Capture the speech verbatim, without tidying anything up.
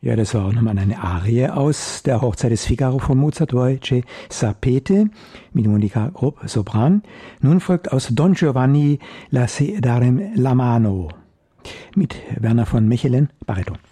Ja, das war auch nochmal eine Arie aus der Hochzeit des Figaro von Mozart, Voce Sapete, mit Monika Grupp, Sopran. Nun folgt aus Don Giovanni La Se darem la mano, mit Werner von Mechelen, Bariton.